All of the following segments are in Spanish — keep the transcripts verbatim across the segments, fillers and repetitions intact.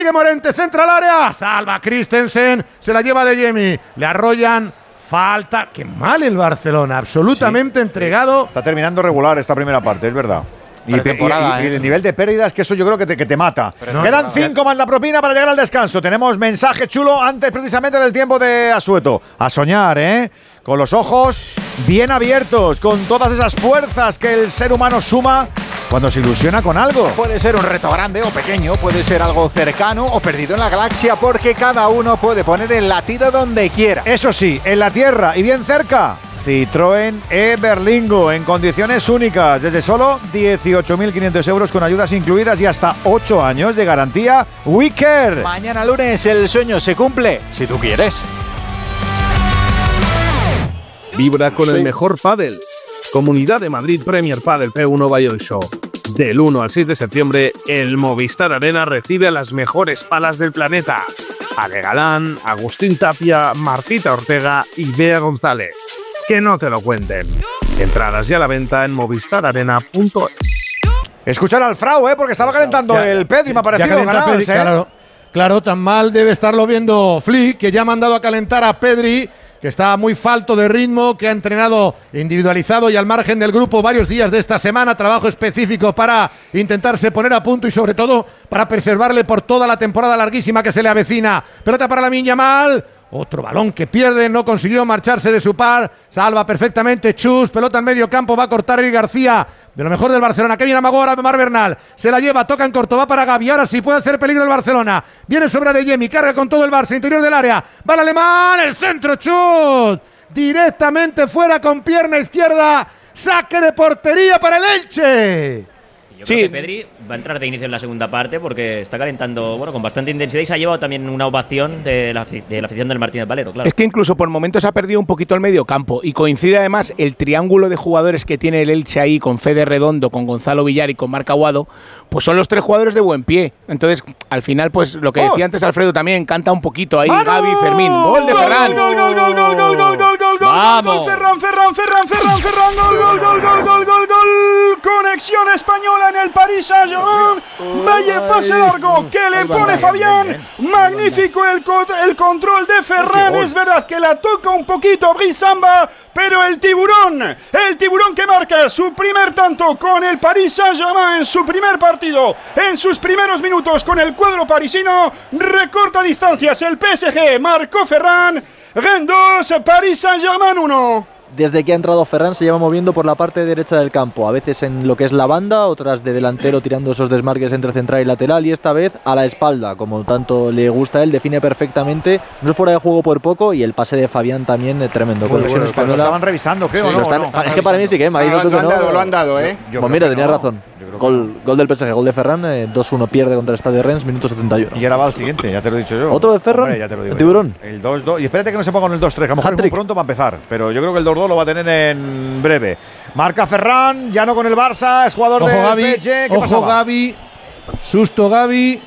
Morente, centra al área, salva Christensen, se la lleva de Jemi, le arrollan, falta, qué mal el Barcelona, absolutamente sí, entregado. Está terminando regular esta primera parte, es verdad. Y, y, y, y el nivel de pérdidas, que eso yo creo que te, que te mata. No, Quedan no, cinco más la propina para llegar al descanso. Tenemos mensaje chulo antes precisamente del tiempo de Asueto. A soñar, ¿eh? Con los ojos bien abiertos, con todas esas fuerzas que el ser humano suma cuando se ilusiona con algo. Puede ser un reto grande o pequeño, puede ser algo cercano o perdido en la galaxia, porque cada uno puede poner el latido donde quiera. Eso sí, en la Tierra y bien cerca. Citroën e-Berlingo en condiciones únicas, desde solo dieciocho mil quinientos euros con ayudas incluidas y hasta ocho años de garantía WeCare. Mañana lunes el sueño se cumple, si tú quieres. Vibra con sí. el mejor pádel. Comunidad de Madrid Premier Padel P uno Bayo Show. Del uno al seis de septiembre, el Movistar Arena recibe a las mejores palas del planeta. Ale Galán, Agustín Tapia, Martita Ortega y Bea González. Que no te lo cuenten. Entradas ya a la venta en movistar arena punto es. Escuchar al Frau, ¿eh? Porque estaba calentando ya, el Pedri, me ha parecido ganar, Pedri, ¿eh? Claro, claro, tan mal debe estarlo viendo Flick, que ya ha mandado a calentar a Pedri, que está muy falto de ritmo, que ha entrenado individualizado y al margen del grupo varios días de esta semana, trabajo específico para intentarse poner a punto y sobre todo para preservarle por toda la temporada larguísima que se le avecina. Pelota para Lamine Yamal. Otro balón que pierde, no consiguió marcharse de su par, salva perfectamente Chus, pelota en medio campo, va a cortar Eric García, de lo mejor del Barcelona, que viene a Magora, Mar Bernal, se la lleva, toca en corto, va para Gavi, ahora sí puede hacer peligro el Barcelona, viene sobre de Jemi, carga con todo el Barça, interior del área, va el alemán, el centro, Chus, directamente fuera con pierna izquierda, saque de portería para el Elche. Yo sí. creo que Pedri va a entrar de inicio en la segunda parte porque está calentando bueno con bastante intensidad y se ha llevado también una ovación de la, de la afición del Martínez Valero, claro. Es que incluso por momentos ha perdido un poquito el medio campo y coincide además el triángulo de jugadores que tiene el Elche ahí con Fede Redondo, con Gonzalo Villar y con Marc Aguado, pues son los tres jugadores de buen pie. Entonces, al final, pues lo que decía oh. antes Alfredo también, canta un poquito ahí Gavi, Fermín. ¡Gol de Ferran! ¡Gol, gol, gol, gol, gol, gol, gol, gol, ¡Vamos! Ferran, Ferran, Ferran, Ferran, Ferran, gol, gol, gol, gol, gol, gol, gol! Conexión española en el Paris Saint-Germain. Vaya pase largo que le pone Fabián. Magnífico el, co el control de Ferran. Es verdad que la toca un poquito Brisamba, pero el tiburón, el tiburón que marca su primer tanto con el Paris Saint-Germain en su primer partido, en sus primeros minutos con el cuadro parisino, recorta distancias. El P S G marcó Ferran. Rennes dos, Paris Saint-Germain uno. Desde que ha entrado Ferran se lleva moviendo por la parte derecha del campo, a veces en lo que es la banda, otras de delantero tirando esos desmarques entre central y lateral, y esta vez a la espalda, como tanto le gusta a él, define perfectamente, no es fuera de juego por poco, y el pase de Fabián también es tremendo. Bueno, bueno, española. Lo estaban revisando, creo, sí, ¿no? Están, no, no es que para mí sí que, me ha dicho ah, tú lo, que han no. dado, lo han dado, ¿eh? Yo pues mira, tenías no. razón. Gol, gol del P S G, gol de Ferran, eh, dos uno pierde contra el Stade Rennes, minuto setenta y uno. Y ahora va al siguiente, ya te lo he dicho yo. ¿Otro de Ferran? Hombre, ya te lo digo ¿El tiburón? Yo. El dos dos. Y espérate que no se ponga con el dos tres, que a lo mejor es muy pronto para empezar. Pero yo creo que el dos dos lo va a tener en breve. Marca Ferran, ya no con el Barça, es jugador ojo, de Gavi, P S G. ¿Qué ojo pasaba? Gavi, susto Gavi.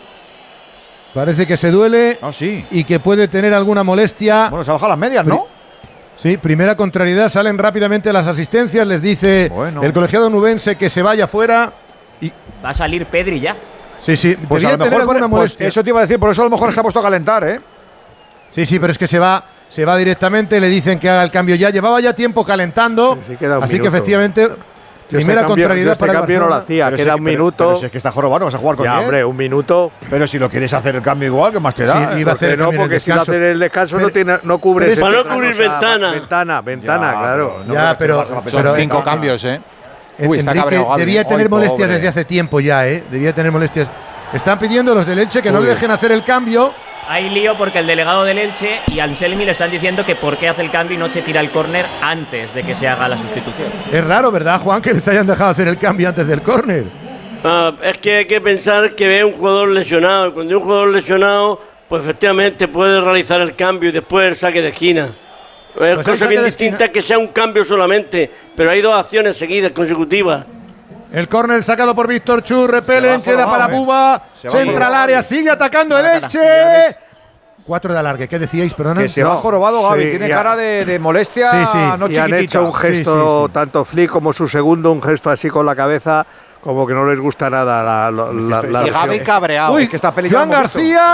Parece que se duele oh, sí. y que puede tener alguna molestia. Bueno, se ha bajado las medias, ¿no? Sí, primera contrariedad, salen rápidamente las asistencias, les dice bueno. el colegiado nubense que se vaya fuera. Y va a salir Pedri ya. Sí, sí, pues a lo mejor por, pues eso te iba a decir, por eso a lo mejor se ha puesto a calentar, ¿eh? Sí, sí, pero es que se va, se va directamente, le dicen que haga el cambio ya. Llevaba ya tiempo calentando, sí, sí, así minuto. que efectivamente Yo primera este contrariedad este para el cambio Barcelona. no lo hacía, pero queda si, un pero, minuto. Pero si es que está jorobado, vas a jugar con ya, diez. hombre, un minuto. Pero si lo quieres hacer el cambio igual, ¿qué más te da? Sí, iba a hacer el no, porque si lo hace el descanso pero, no, tiene, no cubre. Ese para no cubrir ventana. Ventana, ventana, ya, claro. No ya, pero son pero, cinco cambio. cambios, ¿eh? Uy, está Enrique Gabi, debía ¿eh? tener Hoy, molestias pobre. desde hace tiempo ya, ¿eh? Debía tener molestias. Están pidiendo los del Elche que Uy. no le dejen hacer el cambio. Hay lío porque el delegado del Elche y Anselmi le están diciendo que por qué hace el cambio y no se tira el córner antes de que se haga la sustitución. Es raro, ¿verdad, Juan, que les hayan dejado hacer el cambio antes del córner? Ah, es que hay que pensar que ve un jugador lesionado. Y cuando hay un jugador lesionado, pues efectivamente puede realizar el cambio y después el saque de esquina. Es pues cosa bien distinta que sea un cambio solamente, pero hay dos acciones seguidas, consecutivas. El córner sacado por Víctor Chus, repelen, queda para Buba, centra al área, sigue atacando el Elche. Cuatro de alargue, ¿qué decíais? Perdona. Que se no. va jorobado Gavi, sí, tiene ya. cara de, de molestia, sí, sí. no y chiquitita. han hecho un gesto, sí, sí, sí. tanto Flick como su segundo, un gesto así con la cabeza, Como que no les gusta nada la, la, la, la Y Gavi cabreado. Uy, que esta peli Joan ya la hemos visto. García